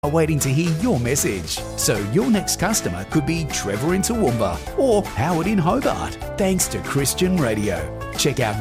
are waiting to hear your message. So your next customer could be Trevor in Toowoomba or Howard in Hobart, thanks to Christian Radio. Check out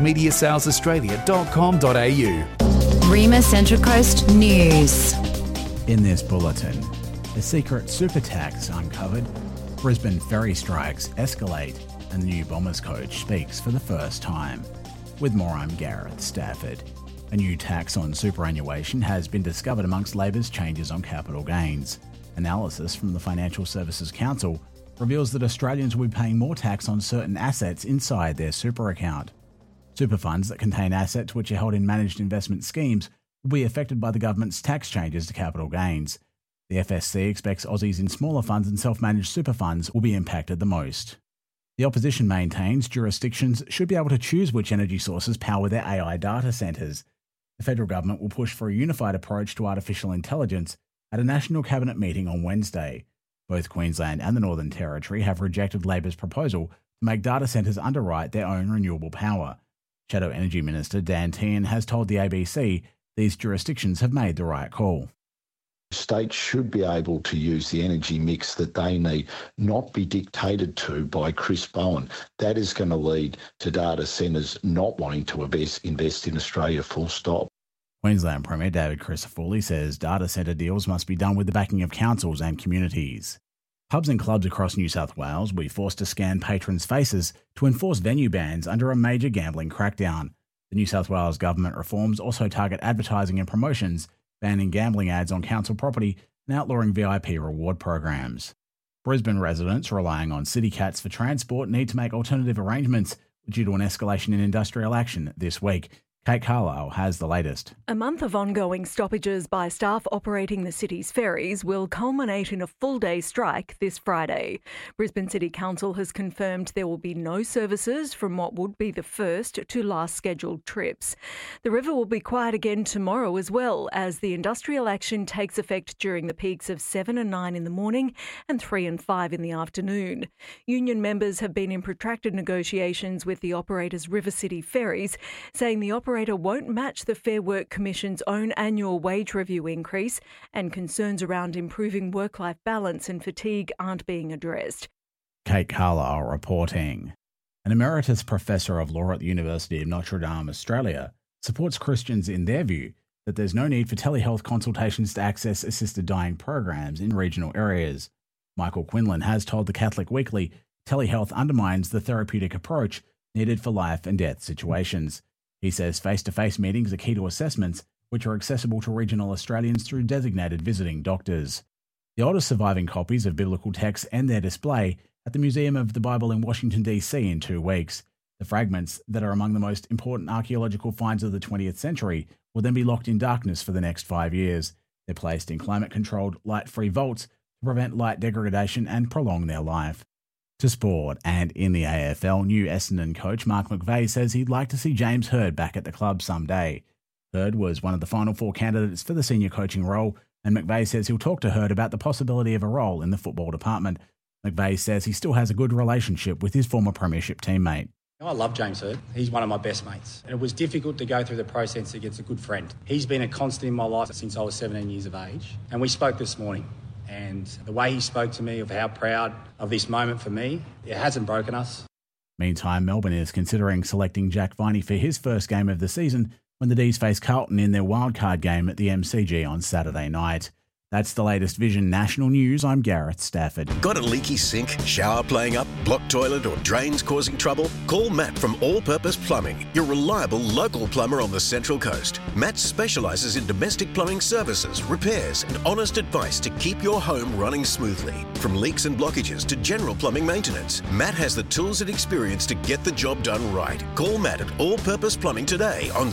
mediasalesaustralia.com.au. Rima Central Coast News. In this bulletin, the secret super tax uncovered, Brisbane ferry strikes escalate, and the new Bombers coach speaks for the first time. With more, I'm Gareth Stafford. A new tax on superannuation has been discovered amongst Labor's changes on capital gains. Analysis from the Financial Services Council reveals that Australians will be paying more tax on certain assets inside their super account. Super funds that contain assets which are held in managed investment schemes will be affected by the government's tax changes to capital gains. The FSC expects Aussies in smaller funds and self-managed super funds will be impacted the most. The opposition maintains jurisdictions should be able to choose which energy sources power their AI data centres. The federal government will push for a unified approach to artificial intelligence at a National Cabinet meeting on Wednesday. Both Queensland and the Northern Territory have rejected Labor's proposal to make data centres underwrite their own renewable power. Shadow Energy Minister Dan Tehan has told the ABC these jurisdictions have made the right call. States should be able to use the energy mix that they need, not be dictated to by Chris Bowen. That is going to lead to data centres not wanting to invest in Australia, full stop. Queensland Premier David Crisafulli says data centre deals must be done with the backing of councils and communities. Pubs and clubs across New South Wales will be forced to scan patrons' faces to enforce venue bans under a major gambling crackdown. The New South Wales government reforms also target advertising and promotions, banning gambling ads on council property and outlawing VIP reward programs. Brisbane residents relying on city cats for transport need to make alternative arrangements due to an escalation in industrial action this week. Kate Carlisle has the latest. A month of ongoing stoppages by staff operating the city's ferries will culminate in a full-day strike this Friday. Brisbane City Council has confirmed there will be no services from what would be the first to last scheduled trips. The river will be quiet again tomorrow as well, as the industrial action takes effect during the peaks of 7 and 9 in the morning and 3 and 5 in the afternoon. Union members have been in protracted negotiations with the operator's River City Ferries, saying the operator won't match the Fair Work Commission's own annual wage review increase, and concerns around improving work-life balance and fatigue aren't being addressed. Kate Carlisle reporting. An emeritus professor of law at the University of Notre Dame, Australia, supports Christians in their view that there's no need for telehealth consultations to access assisted dying programs in regional areas. Michael Quinlan has told the Catholic Weekly telehealth undermines the therapeutic approach needed for life and death situations. He says face-to-face meetings are key to assessments, which are accessible to regional Australians through designated visiting doctors. The oldest surviving copies of biblical texts end their display at the Museum of the Bible in Washington, D.C. in 2 weeks. The fragments that are among the most important archaeological finds of the 20th century will then be locked in darkness for the next 5 years. They're placed in climate-controlled, light-free vaults to prevent light degradation and prolong their life. To sport, and in the AFL, new Essendon coach Mark McVeigh says he'd like to see James Hird back at the club someday. Hird was one of the final 4 candidates for the senior coaching role, and McVeigh says he'll talk to Hird about the possibility of a role in the football department. McVeigh says he still has a good relationship with his former premiership teammate. I love James Hird. He's one of my best mates. And it was difficult to go through the process against a good friend. He's been a constant in my life since I was 17 years of age. And we spoke this morning. And the way he spoke to me of how proud of this moment for me, it hasn't broken us. Meantime, Melbourne is considering selecting Jack Viney for his first game of the season when the D's face Carlton in their wildcard game at the MCG on Saturday night. That's the latest Vision National News. I'm Gareth Stafford. Got a leaky sink, shower playing up, blocked toilet or drains causing trouble? Call Matt from All Purpose Plumbing, your reliable local plumber on the Central Coast. Matt specialises in domestic plumbing services, repairs and honest advice to keep your home running smoothly. From leaks and blockages to general plumbing maintenance, Matt has the tools and experience to get the job done right. Call Matt at All Purpose Plumbing today on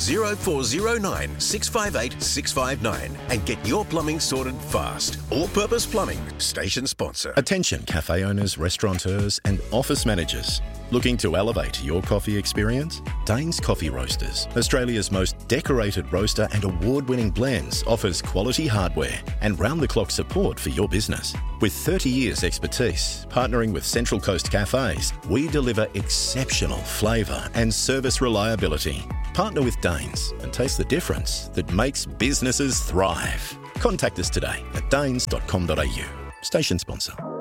0409 658 659 and get your plumbing sorted fast. All Purpose Plumbing, station sponsor. Attention cafe owners, restaurateurs and office managers. Looking to elevate your coffee experience? Dane's Coffee Roasters, Australia's most decorated roaster and award-winning blends, offers quality hardware and round-the-clock support for your business. With 30 years expertise, partnering with Central Coast Cafes, we deliver exceptional flavour and service reliability. Partner with Danes and taste the difference that makes businesses thrive. Contact us today at danes.com.au. Station sponsor.